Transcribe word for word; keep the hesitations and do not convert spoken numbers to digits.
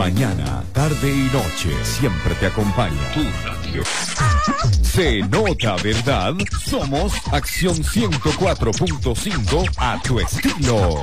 Mañana, tarde y noche, siempre te acompaña tu radio. Se nota, ¿verdad? Somos Acción ciento cuatro punto cinco a tu estilo.